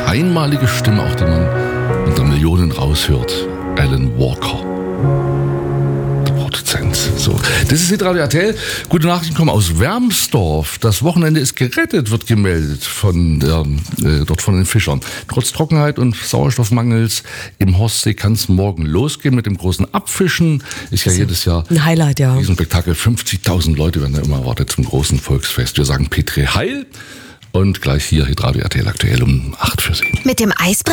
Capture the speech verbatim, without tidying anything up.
einmalige Stimme, auch die man unter Millionen raushört. Alan Walker. Der Produzent. So. Das ist Hitradio R T L. Gute Nachrichten kommen aus Wermsdorf. Das Wochenende ist gerettet, wird gemeldet von der, äh, dort von den Fischern. Trotz Trockenheit und Sauerstoffmangels im Horstsee kann es morgen losgehen mit dem großen Abfischen. Ist ja jedes Jahr ein Highlight, ja. Riesenspektakel. fünfzigtausend Leute werden da immer erwartet zum großen Volksfest. Wir sagen Petri Heil und gleich hier Hitradio R T L aktuell um acht für Sie. Mit dem Eisbrett